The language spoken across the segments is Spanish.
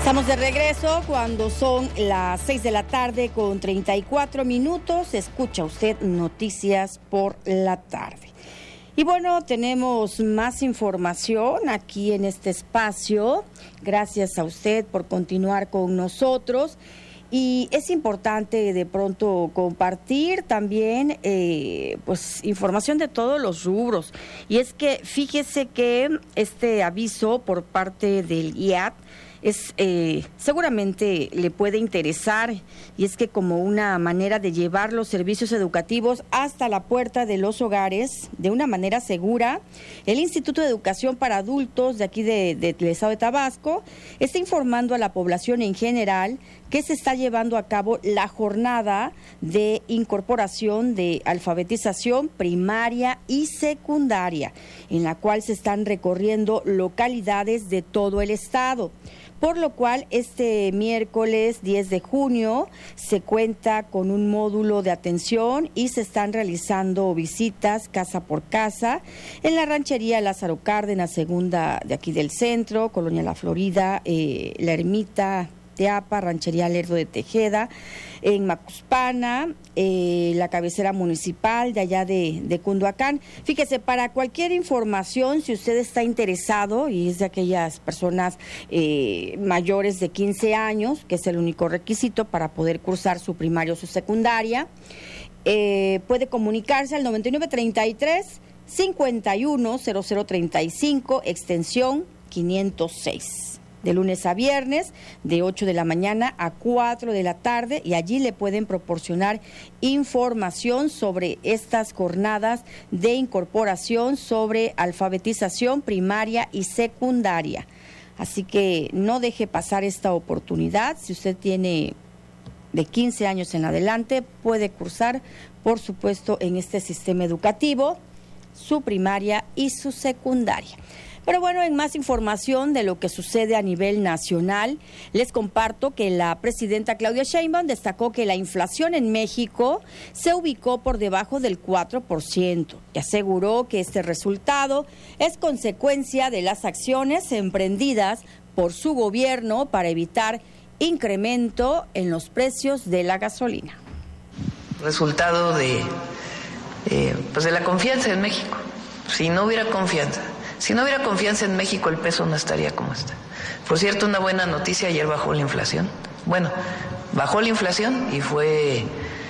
Estamos de regreso cuando son las 6 de la tarde con 34 minutos. Escucha usted Noticias por la Tarde. Y bueno, tenemos más información aquí en este espacio. Gracias a usted por continuar con nosotros. Y es importante de pronto compartir también pues información de todos los rubros. Y es que fíjese que este aviso por parte del IAT seguramente le puede interesar, y es que como una manera de llevar los servicios educativos hasta la puerta de los hogares de una manera segura, el Instituto de Educación para Adultos de aquí del estado de Tabasco está informando a la población en general que se está llevando a cabo la jornada de incorporación de alfabetización primaria y secundaria, en la cual se están recorriendo localidades de todo el estado. Por lo cual, este miércoles 10 de junio se cuenta con un módulo de atención y se están realizando visitas casa por casa en la ranchería Lázaro Cárdenas, segunda de aquí del centro, Colonia La Florida, La Ermita, Teapa, Ranchería Lerdo de Tejeda, en Macuspana, la cabecera municipal de allá de Cunduacán. Fíjese, para cualquier información, si usted está interesado y es de aquellas personas mayores de 15 años, que es el único requisito para poder cursar su primaria o su secundaria, puede comunicarse al 9933-510035, extensión 506. De lunes a viernes, de 8 de la mañana a 4 de la tarde, y allí le pueden proporcionar información sobre estas jornadas de incorporación sobre alfabetización primaria y secundaria. Así que no deje pasar esta oportunidad. Si usted tiene de 15 años en adelante, puede cursar, por supuesto, en este sistema educativo, su primaria y su secundaria. Pero bueno, en más información de lo que sucede a nivel nacional, les comparto que la presidenta Claudia Sheinbaum destacó que la inflación en México se ubicó por debajo del 4% y aseguró que este resultado es consecuencia de las acciones emprendidas por su gobierno para evitar incremento en los precios de la gasolina. Resultado de la confianza en México. Si no hubiera confianza en México, el peso no estaría como está. Por cierto, una buena noticia, ayer bajó la inflación. Bueno, bajó la inflación y fue,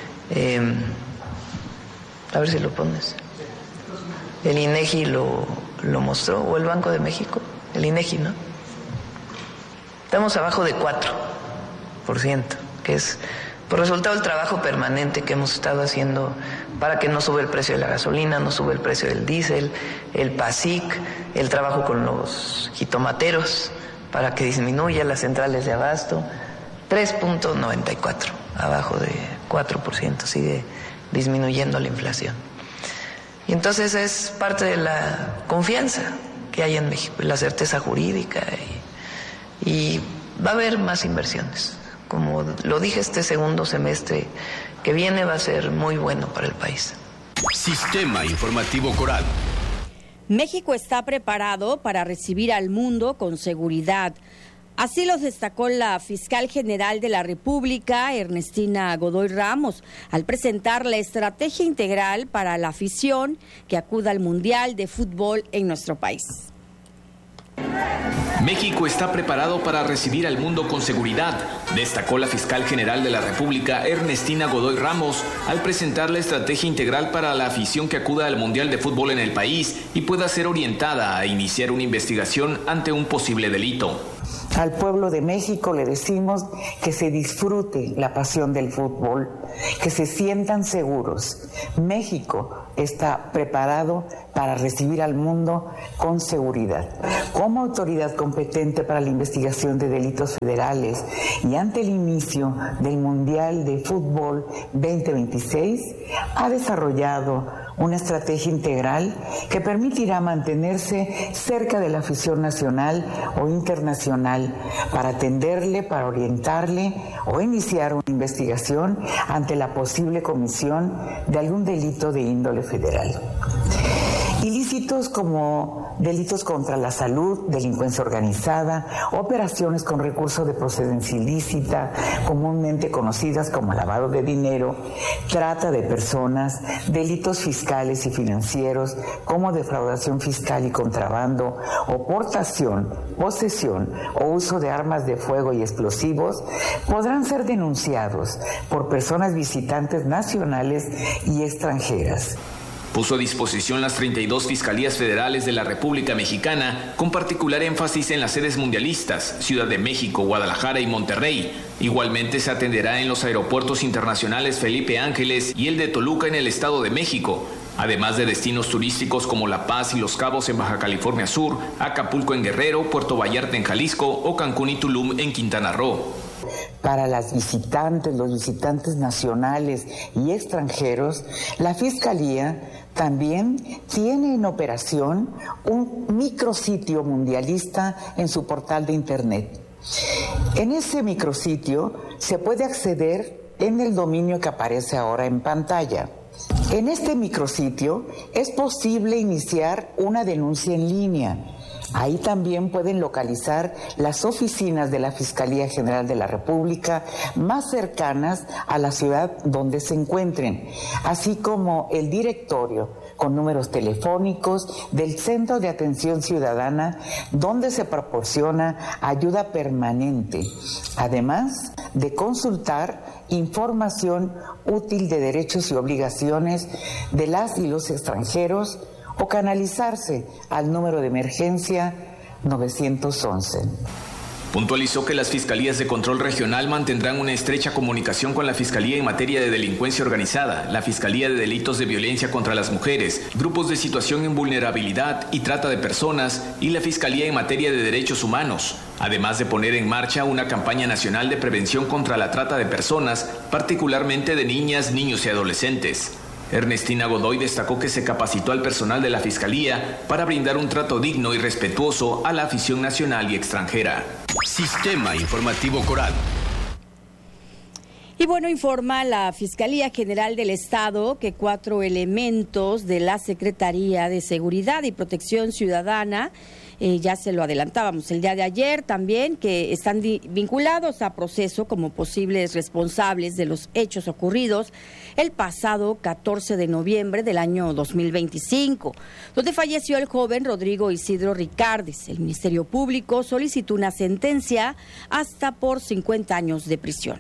a ver si lo pones, el INEGI lo mostró, o el Banco de México, el INEGI, ¿no? Estamos abajo de 4%, que es por resultado del trabajo permanente que hemos estado haciendo para que no sube el precio de la gasolina, no sube el precio del diésel, el PASIC, el trabajo con los jitomateros para que disminuya las centrales de abasto. 3.94, abajo de 4%, sigue disminuyendo la inflación. Y entonces es parte de la confianza que hay en México, la certeza jurídica, y va a haber más inversiones. Como lo dije, este segundo semestre que viene va a ser muy bueno para el país. Sistema Informativo Coral. México está preparado para recibir al mundo con seguridad. Así lo destacó la fiscal general de la República, Ernestina Godoy Ramos, al presentar la estrategia integral para la afición que acuda al Mundial de Fútbol en nuestro país. México está preparado para recibir al mundo con seguridad, destacó la fiscal general de la República, Ernestina Godoy Ramos, al presentar la estrategia integral para la afición que acuda al Mundial de Fútbol en el país y pueda ser orientada a iniciar una investigación ante un posible delito. Al pueblo de México le decimos que se disfrute la pasión del fútbol, que se sientan seguros. México está preparado para recibir al mundo con seguridad. Como autoridad competente para la investigación de delitos federales y ante el inicio del Mundial de Fútbol 2026, ha desarrollado una estrategia integral que permitirá mantenerse cerca de la afición nacional o internacional para atenderle, para orientarle o iniciar una investigación ante la posible comisión de algún delito de índole federal. Ilícitos como delitos contra la salud, delincuencia organizada, operaciones con recursos de procedencia ilícita, comúnmente conocidas como lavado de dinero, trata de personas, delitos fiscales y financieros como defraudación fiscal y contrabando, o portación, posesión o uso de armas de fuego y explosivos, podrán ser denunciados por personas visitantes nacionales y extranjeras. Puso a disposición las 32 fiscalías federales de la República Mexicana, con particular énfasis en las sedes mundialistas, Ciudad de México, Guadalajara y Monterrey. Igualmente se atenderá en los aeropuertos internacionales Felipe Ángeles y el de Toluca en el Estado de México, además de destinos turísticos como La Paz y Los Cabos en Baja California Sur, Acapulco en Guerrero, Puerto Vallarta en Jalisco o Cancún y Tulum en Quintana Roo. Para los visitantes nacionales y extranjeros, la Fiscalía también tiene en operación un micrositio mundialista en su portal de Internet. En ese micrositio se puede acceder en el dominio que aparece ahora en pantalla. En este micrositio es posible iniciar una denuncia en línea. Ahí también pueden localizar las oficinas de la Fiscalía General de la República más cercanas a la ciudad donde se encuentren, así como el directorio con números telefónicos del Centro de Atención Ciudadana, donde se proporciona ayuda permanente, además de consultar información útil de derechos y obligaciones de las y los extranjeros, o canalizarse al número de emergencia 911. Puntualizó que las Fiscalías de Control Regional mantendrán una estrecha comunicación con la Fiscalía en materia de delincuencia organizada, la Fiscalía de Delitos de Violencia contra las Mujeres, grupos de situación en vulnerabilidad y trata de personas y la Fiscalía en materia de derechos humanos, además de poner en marcha una campaña nacional de prevención contra la trata de personas, particularmente de niñas, niños y adolescentes. Ernestina Godoy destacó que se capacitó al personal de la Fiscalía para brindar un trato digno y respetuoso a la afición nacional y extranjera. Sistema Informativo Coral. Y bueno, informa la Fiscalía General del Estado que 4 elementos de la Secretaría de Seguridad y Protección Ciudadana, ya se lo adelantábamos el día de ayer también, que están vinculados a proceso como posibles responsables de los hechos ocurridos el pasado 14 de noviembre del año 2025, donde falleció el joven Rodrigo Isidro Ricardes. El Ministerio Público solicitó una sentencia hasta por 50 años de prisión.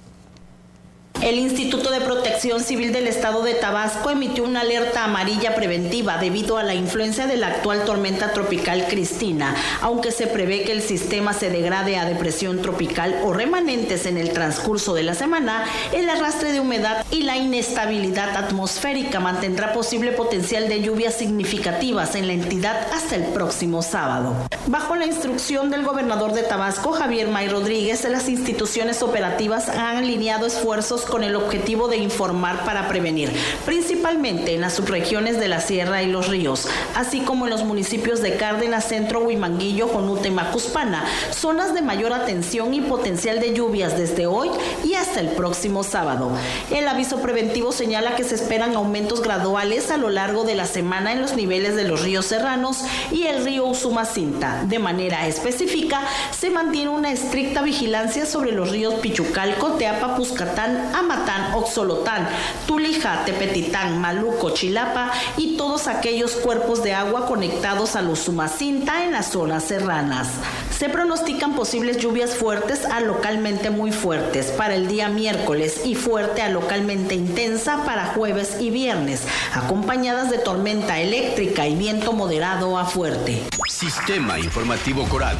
El Instituto de Protección Civil del Estado de Tabasco emitió una alerta amarilla preventiva debido a la influencia de la actual tormenta tropical Cristina, aunque se prevé que el sistema se degrade a depresión tropical o remanentes en el transcurso de la semana. El arrastre de humedad y la inestabilidad atmosférica mantendrá posible potencial de lluvias significativas en la entidad hasta el próximo sábado. Bajo la instrucción del gobernador de Tabasco, Javier May Rodríguez, las instituciones operativas han alineado esfuerzos con el objetivo de informar para prevenir, principalmente en las subregiones de la Sierra y los Ríos, así como en los municipios de Cárdenas, Centro, Huimanguillo, Jonuta y Macuspana, zonas de mayor atención y potencial de lluvias desde hoy y hasta el próximo sábado. El aviso preventivo señala que se esperan aumentos graduales a lo largo de la semana en los niveles de los ríos serranos y el río Usumacinta. De manera específica, se mantiene una estricta vigilancia sobre los ríos Pichucalco, Teapa, Puscatán, Amatán, Oxolotán, Tulija, Tepetitán, Maluco, Chilapa y todos aquellos cuerpos de agua conectados al Usumacinta en las zonas serranas. Se pronostican posibles lluvias fuertes a localmente muy fuertes para el día miércoles y fuerte a localmente intensa para jueves y viernes, acompañadas de tormenta eléctrica y viento moderado a fuerte. Sistema Informativo Coral.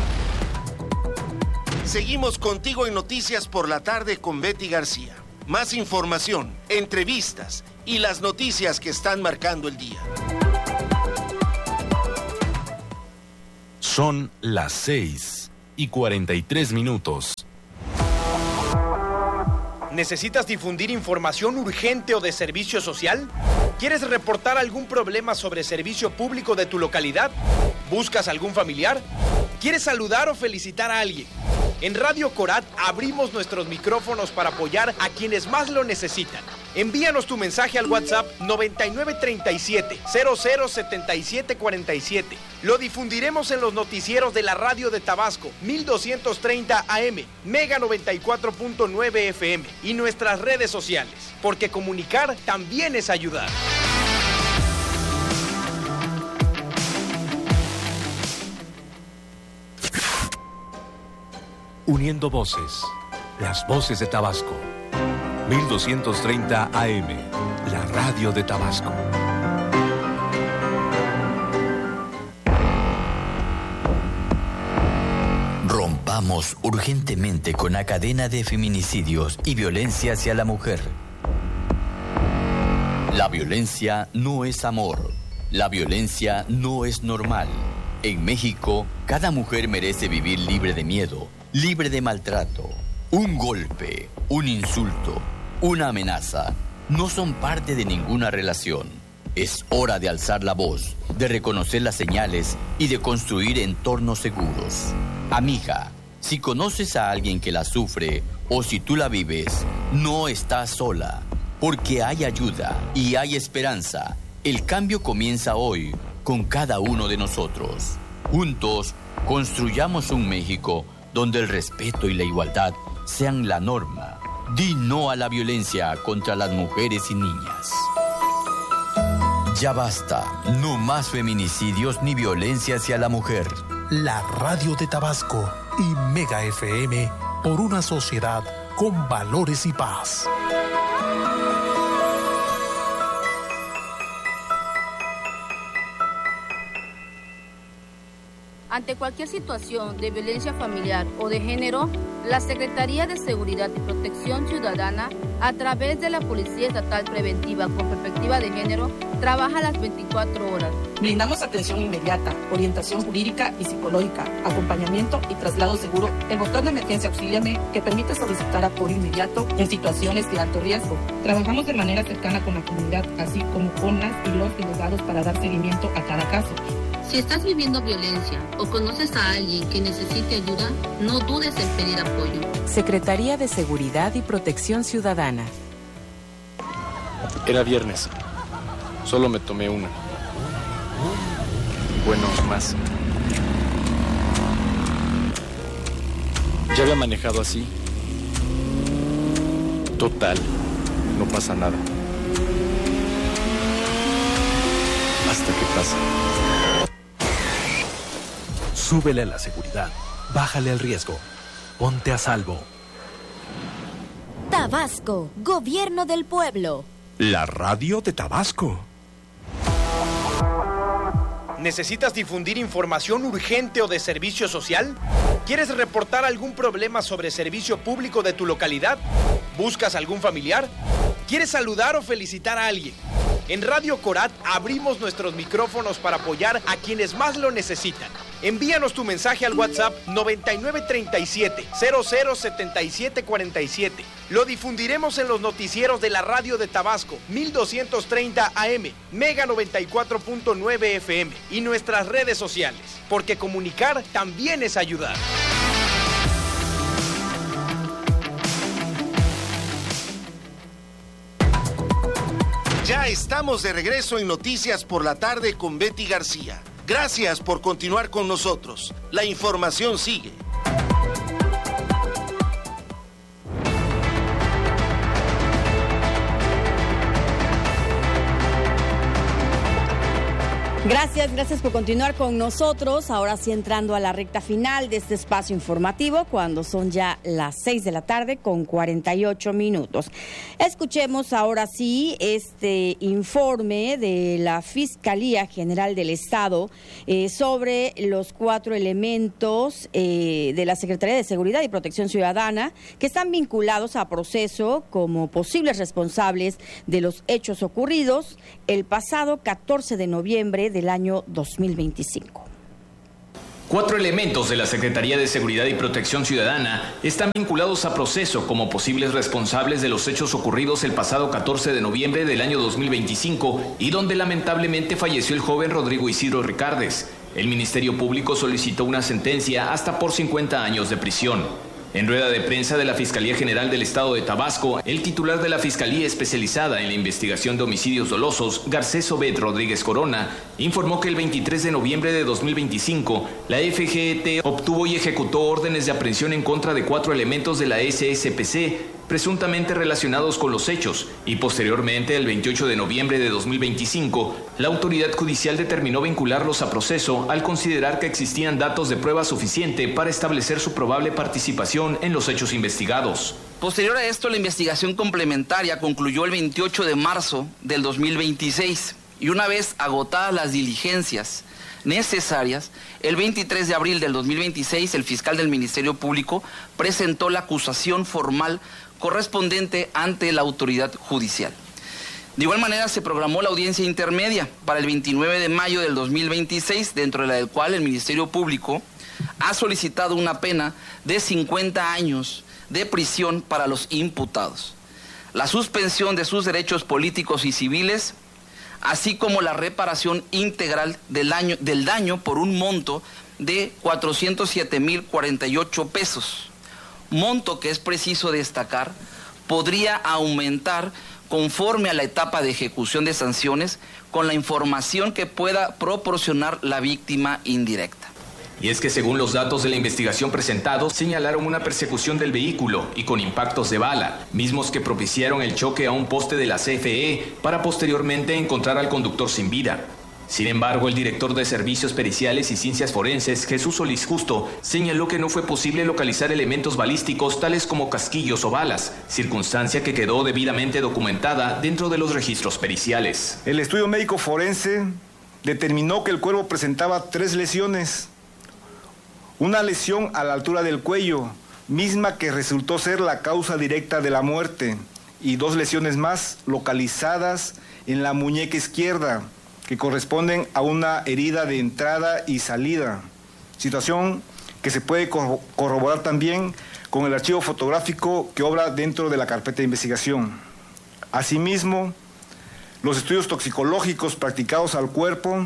Seguimos contigo en Noticias por la Tarde con Betty García. Más información, entrevistas y las noticias que están marcando el día. Son las 6:43. ¿Necesitas difundir información urgente o de servicio social? ¿Quieres reportar algún problema sobre servicio público de tu localidad? ¿Buscas algún familiar? ¿Quieres saludar o felicitar a alguien? En Radio Corat abrimos nuestros micrófonos para apoyar a quienes más lo necesitan. Envíanos tu mensaje al WhatsApp 9937-007747. Lo difundiremos en los noticieros de la radio de Tabasco, 1230 AM, Mega 94.9 FM y nuestras redes sociales, porque comunicar también es ayudar. Uniendo voces, las voces de Tabasco. 1230 AM, la radio de Tabasco. Rompamos urgentemente con la cadena de feminicidios y violencia hacia la mujer. La violencia no es amor. La violencia no es normal. En México, cada mujer merece vivir libre de miedo, libre de maltrato. Un golpe, un insulto, una amenaza no son parte de ninguna relación. Es hora de alzar la voz, de reconocer las señales y de construir entornos seguros. Amiga, si conoces a alguien que la sufre o si tú la vives, no estás sola, porque hay ayuda y hay esperanza. El cambio comienza hoy con cada uno de nosotros. Juntos, construyamos un México donde el respeto y la igualdad sean la norma. Di no a la violencia contra las mujeres y niñas. Ya basta, no más feminicidios ni violencia hacia la mujer. La radio de Tabasco y Mega FM por una sociedad con valores y paz. Ante cualquier situación de violencia familiar o de género, la Secretaría de Seguridad y Protección Ciudadana, a través de la Policía Estatal Preventiva con Perspectiva de Género, trabaja las 24 horas. Brindamos atención inmediata, orientación jurídica y psicológica, acompañamiento y traslado seguro. El botón de emergencia Auxíliame, que permite solicitar apoyo inmediato en situaciones de alto riesgo. Trabajamos de manera cercana con la comunidad, así como con las y los delegados para dar seguimiento a cada caso. Si estás viviendo violencia o conoces a alguien que necesite ayuda, no dudes en pedir apoyo. Secretaría de Seguridad y Protección Ciudadana. Era viernes. Solo me tomé una. Bueno, más. Ya había manejado así. Total, no pasa nada. Hasta que pasa. Súbele a la seguridad, bájale al riesgo, ponte a salvo. Tabasco, Gobierno del Pueblo. La radio de Tabasco. ¿Necesitas difundir información urgente o de servicio social? ¿Quieres reportar algún problema sobre servicio público de tu localidad? ¿Buscas algún familiar? ¿Quieres saludar o felicitar a alguien? En Radio Corat abrimos nuestros micrófonos para apoyar a quienes más lo necesitan. Envíanos tu mensaje al WhatsApp 9937-007747. Lo difundiremos en los noticieros de la radio de Tabasco, 1230 AM, Mega 94.9 FM y nuestras redes sociales, porque comunicar también es ayudar. Ya estamos de regreso en Noticias por la Tarde con Betty García. Gracias por continuar con nosotros. La información sigue. Gracias por continuar con nosotros. Ahora sí, entrando a la recta final de este espacio informativo, cuando son ya las 6 de la tarde con 48 minutos. Escuchemos ahora sí este informe de la Fiscalía General del Estado sobre los 4 elementos de la Secretaría de Seguridad y Protección Ciudadana que están vinculados a proceso como posibles responsables de los hechos ocurridos el pasado 14 de noviembre del año 2025. 4 elementos de la Secretaría de Seguridad y Protección Ciudadana están vinculados a proceso como posibles responsables de los hechos ocurridos el pasado 14 de noviembre del año 2025 y donde lamentablemente falleció el joven Rodrigo Isidro Ricardes. El Ministerio Público solicitó una sentencia hasta por 50 años de prisión. En rueda de prensa de la Fiscalía General del Estado de Tabasco, el titular de la Fiscalía Especializada en la Investigación de Homicidios Dolosos, Garcés Obed Rodríguez Corona, informó que el 23 de noviembre de 2025, la FGT obtuvo y ejecutó órdenes de aprehensión en contra de 4 elementos de la SSPC, presuntamente relacionados con los hechos, y posteriormente, el 28 de noviembre de 2025, la autoridad judicial determinó vincularlos a proceso al considerar que existían datos de prueba suficiente para establecer su probable participación en los hechos investigados. Posterior a esto, la investigación complementaria concluyó el 28 de marzo del 2026 y una vez agotadas las diligencias necesarias, el 23 de abril del 2026 el fiscal del Ministerio Público presentó la acusación formal correspondiente ante la autoridad judicial. De igual manera se programó la audiencia intermedia para el 29 de mayo del 2026, dentro de la del cual el Ministerio Público ha solicitado una pena de 50 años de prisión para los imputados, la suspensión de sus derechos políticos y civiles, así como la reparación integral del daño por un monto de 407,048 pesos. Monto que, es preciso destacar, podría aumentar conforme a la etapa de ejecución de sanciones con la información que pueda proporcionar la víctima indirecta. Y es que según los datos de la investigación presentados, señalaron una persecución del vehículo y con impactos de bala, mismos que propiciaron el choque a un poste de la CFE para posteriormente encontrar al conductor sin vida. Sin embargo, el director de Servicios Periciales y Ciencias Forenses, Jesús Solís Justo, señaló que no fue posible localizar elementos balísticos tales como casquillos o balas, circunstancia que quedó debidamente documentada dentro de los registros periciales. El estudio médico forense determinó que el cuerpo presentaba 3 lesiones. Una lesión a la altura del cuello, misma que resultó ser la causa directa de la muerte, y 2 lesiones más localizadas en la muñeca izquierda, que corresponden a una herida de entrada y salida, situación que se puede corroborar también con el archivo fotográfico que obra dentro de la carpeta de investigación. Asimismo, los estudios toxicológicos practicados al cuerpo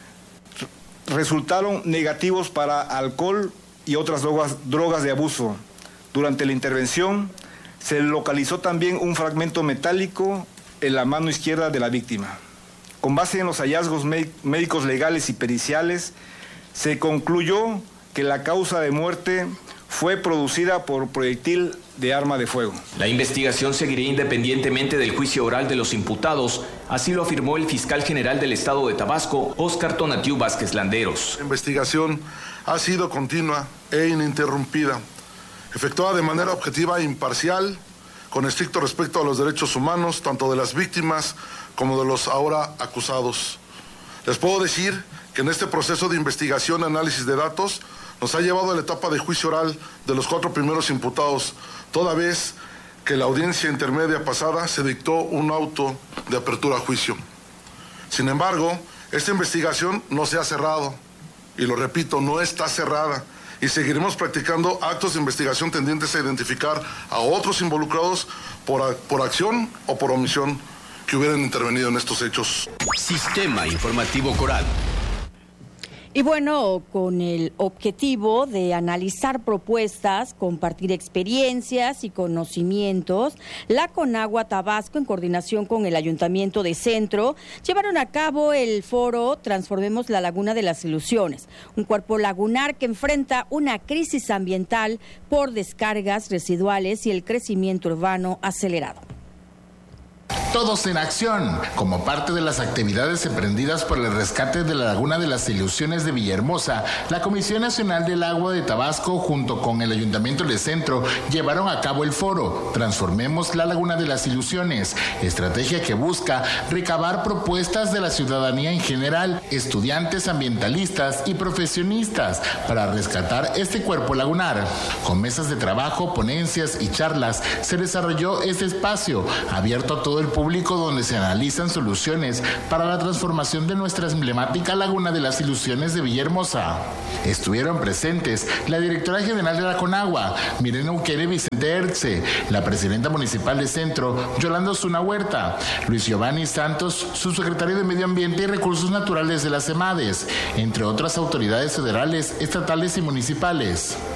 resultaron negativos para alcohol y otras drogas de abuso. Durante la intervención se localizó también un fragmento metálico en la mano izquierda de la víctima. Con base en los hallazgos médicos legales y periciales, se concluyó que la causa de muerte fue producida por proyectil de arma de fuego. La investigación seguirá independientemente del juicio oral de los imputados, así lo afirmó el fiscal general del Estado de Tabasco, Óscar Tonatiu Vázquez Landeros. La investigación ha sido continua e ininterrumpida, efectuada de manera objetiva e imparcial, con estricto respeto a los derechos humanos, tanto de las víctimas como de los ahora acusados. Les puedo decir que en este proceso de investigación y análisis de datos nos ha llevado a la etapa de juicio oral de los 4 primeros imputados, toda vez que la audiencia intermedia pasada se dictó un auto de apertura a juicio. Sin embargo, esta investigación no se ha cerrado, y lo repito, no está cerrada, y seguiremos practicando actos de investigación tendientes a identificar a otros involucrados por acción o por omisión que hubieran intervenido en estos hechos. Sistema Informativo Coral. Y bueno, con el objetivo de analizar propuestas, compartir experiencias y conocimientos, la Conagua Tabasco, en coordinación con el Ayuntamiento de Centro, llevaron a cabo el foro Transformemos la Laguna de las Ilusiones, un cuerpo lagunar que enfrenta una crisis ambiental por descargas residuales y el crecimiento urbano acelerado. Todos en acción, como parte de las actividades emprendidas por el rescate de la Laguna de las Ilusiones de Villahermosa, la Comisión Nacional del Agua de Tabasco, junto con el Ayuntamiento de Centro, llevaron a cabo el foro Transformemos la Laguna de las Ilusiones, estrategia que busca recabar propuestas de la ciudadanía en general, estudiantes, ambientalistas y profesionistas, para rescatar este cuerpo lagunar. Con mesas de trabajo, ponencias y charlas, se desarrolló este espacio, abierto a todo el público, donde se analizan soluciones para la transformación de nuestra emblemática Laguna de las Ilusiones de Villahermosa. Estuvieron presentes la directora general de la Conagua, Mirena Ukere Vicente Erce, la presidenta municipal de Centro, Yolanda Osuna Huerta, Luis Giovanni Santos, subsecretario de Medio Ambiente y Recursos Naturales de las EMADES, entre otras autoridades federales, estatales y municipales.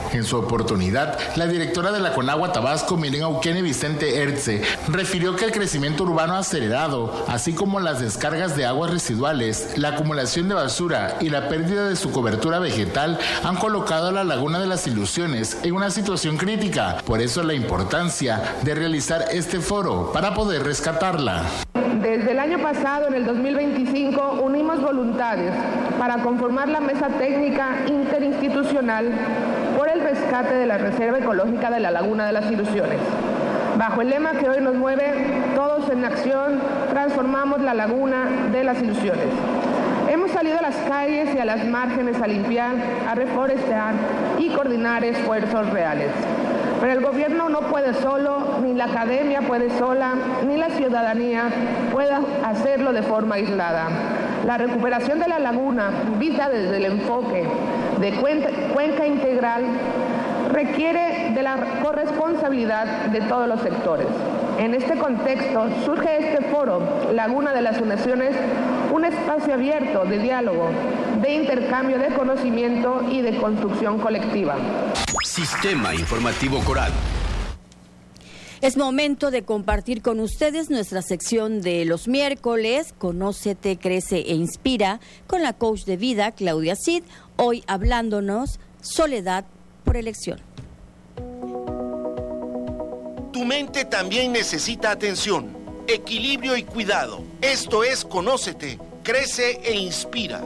En su oportunidad, la directora de la Conagua Tabasco, Miren Auquene Vicente Ertze, refirió que el crecimiento urbano acelerado, así como las descargas de aguas residuales, la acumulación de basura y la pérdida de su cobertura vegetal han colocado a la Laguna de las Ilusiones en una situación crítica. Por eso la importancia de realizar este foro para poder rescatarla. Desde el año pasado, en el 2025, unimos voluntades para conformar la mesa técnica interinstitucional por el rescate de la Reserva Ecológica de la Laguna de las Ilusiones. Bajo el lema que hoy nos mueve, todos en acción, transformamos la Laguna de las Ilusiones. Hemos salido a las calles y a las márgenes a limpiar, a reforestar y coordinar esfuerzos reales. Pero el gobierno no puede solo, ni la academia puede sola, ni la ciudadanía puede hacerlo de forma aislada. La recuperación de la laguna, vista desde el enfoque de cuenca integral, requiere de la corresponsabilidad de todos los sectores. En este contexto surge este foro, Laguna de las Ilusiones, un espacio abierto de diálogo, de intercambio de conocimiento y de construcción colectiva. Sistema Informativo Coral. Es momento de compartir con ustedes nuestra sección de los miércoles, Conócete, Crece e Inspira, con la coach de vida, Claudia Cid, hoy hablándonos soledad por elección. Tu mente también necesita atención, equilibrio y cuidado. Esto es Conócete, Crece e Inspira.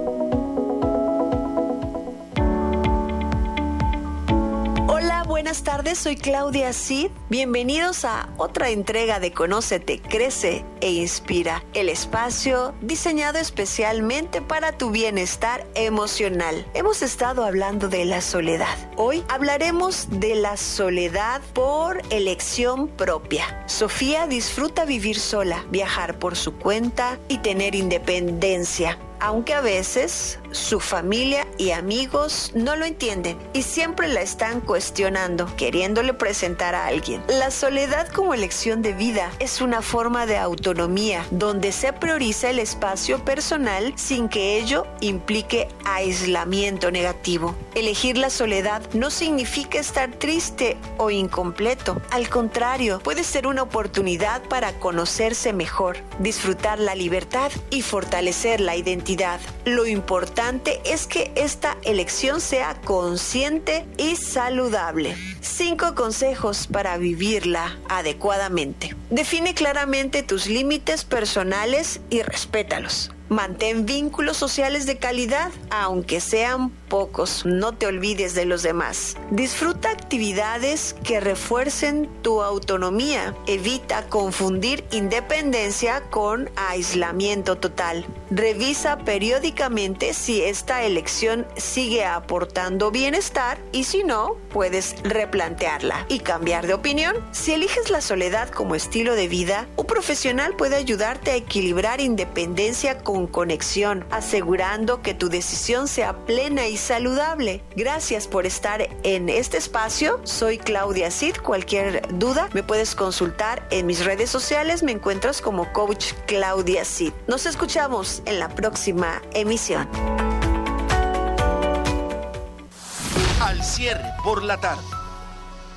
Hola, buenas tardes, soy Claudia Cid. Bienvenidos a otra entrega de Conócete, Crece e Inspira, el espacio diseñado especialmente para tu bienestar emocional. Hemos estado hablando de la soledad. Hoy hablaremos de la soledad por elección propia. Sofía disfruta vivir sola, viajar por su cuenta y tener independencia, aunque a veces su familia y amigos no lo entienden y siempre la están cuestionando, queriéndole presentar a alguien. La soledad como elección de vida es una forma de autonomía donde se prioriza el espacio personal sin que ello implique aislamiento negativo. Elegir la soledad no significa estar triste o incompleto. Al contrario, puede ser una oportunidad para conocerse mejor, disfrutar la libertad y fortalecer la identidad. Lo importante es que esta elección sea consciente y saludable. 5 consejos para vivirla adecuadamente. Define claramente tus límites personales y respétalos. Mantén vínculos sociales de calidad, aunque sean pocos. No te olvides de los demás. Disfruta actividades que refuercen tu autonomía. Evita confundir independencia con aislamiento total. Revisa periódicamente si esta elección sigue aportando bienestar y si no, puedes replantearla y cambiar de opinión. Si eliges la soledad como estilo de vida, un profesional puede ayudarte a equilibrar independencia con conexión, asegurando que tu decisión sea plena y saludable. Gracias por estar en este espacio. Soy Claudia Cid. Cualquier duda me puedes consultar en mis redes sociales. Me encuentras como Coach Claudia Cid. Nos escuchamos en la próxima emisión. Al cierre por la tarde.